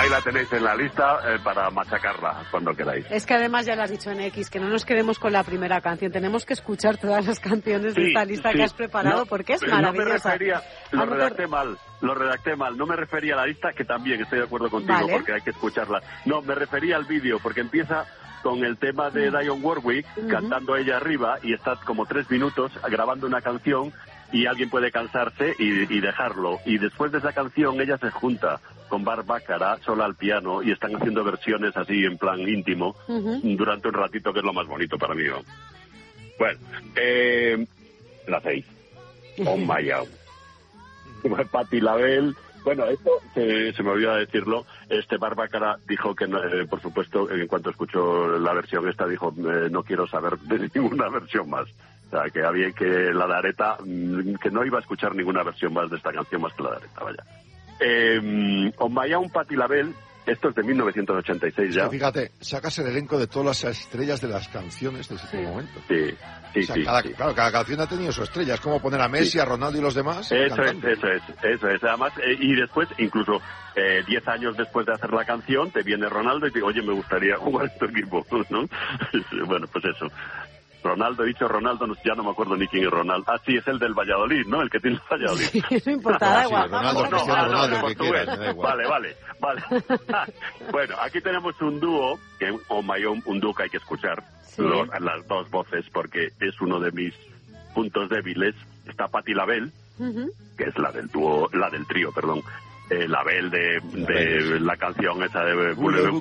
ahí la tenéis en la lista para machacarla cuando queráis. Es que además ya lo has dicho en X, que no nos quedemos con la primera canción. Tenemos que escuchar todas las canciones de esta lista que has preparado, porque es maravillosa. Lo redacté mal. No me refería a la lista, que también estoy de acuerdo contigo, vale, porque hay que escucharla. No, me refería al vídeo, porque empieza con el tema de Dionne Warwick, cantando ella arriba, y está como 3 minutos grabando una canción, y alguien puede cansarse y dejarlo. Y después de esa canción ella se junta con Barbácara sola al piano y están haciendo versiones así en plan íntimo durante un ratito, que es lo más bonito para mí, ¿no? Bueno, la 6. Oh my God. Patti LaBelle. Bueno, esto se me olvidó decirlo. Barbácara dijo que, no, por supuesto, en cuanto escuchó la versión esta, dijo, no quiero saber de ninguna versión más. O sea, que había que la de Areta, que no iba a escuchar ninguna versión más de esta canción más que la de Areta, vaya. On My Own, Patti LaBelle, esto es de 1986 ya. Sí, fíjate, sacas el elenco de todas las estrellas de las canciones de ese momento. Sí. Claro, cada canción ha tenido su estrella. Es como poner a Messi, a Ronaldo y los demás. Eso es. Además, y después, incluso 10 años después de hacer la canción, te viene Ronaldo y te dice, oye, me gustaría jugar en tu equipo, ¿no? Bueno, pues eso. Ronaldo, ya no me acuerdo ni quién es Ronaldo. Ah, sí, es el del Valladolid, ¿no? El que tiene el Valladolid. Sí, no importa, igual. Ronaldo, el que quieras, me da igual. Vale. Bueno, aquí tenemos un dúo, un dúo que hay que escuchar, las dos voces, porque es uno de mis puntos débiles. Está Patti LaBelle, que es la del trío, perdón. LaBelle de la canción esa de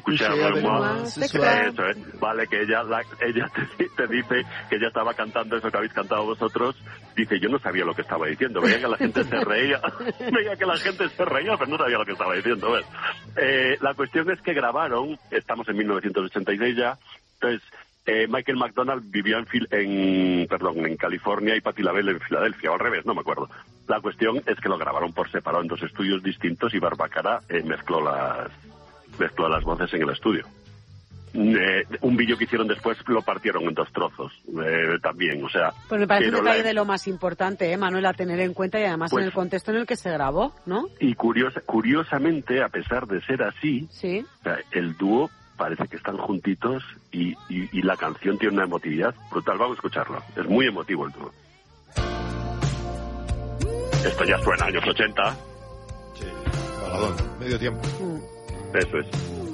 eso es, vale, que ella te dice que ella estaba cantando eso que habéis cantado vosotros. Dice, yo no sabía lo que estaba diciendo, veía que la gente se reía, pero no sabía lo que estaba diciendo. La cuestión es que grabaron, estamos en 1986 ya, entonces Michael McDonald vivió en California y Patti LaBelle en Filadelfia, o al revés, no me acuerdo. La cuestión es que lo grabaron por separado en 2 estudios distintos y Barbácara mezcló las voces en el estudio. Un vídeo que hicieron después lo partieron en 2 trozos también, o sea... Pues me parece un detalle de lo más importante, Manuel, a tener en cuenta, y además en el contexto en el que se grabó, ¿no? Y curiosamente, a pesar de ser así, ¿sí? O sea, el dúo parece que están juntitos y la canción tiene una emotividad brutal. Vamos a escucharlo. Es muy emotivo el dúo. Esto ya suena, años 80. Sí, baladón, medio tiempo. Eso es.